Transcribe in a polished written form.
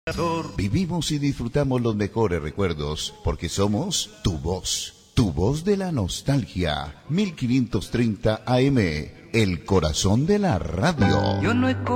Vivimos y disfrutamos los mejores recuerdos porque somos tu voz de la nostalgia. 1530 AM, el corazón de la radio. Yo no he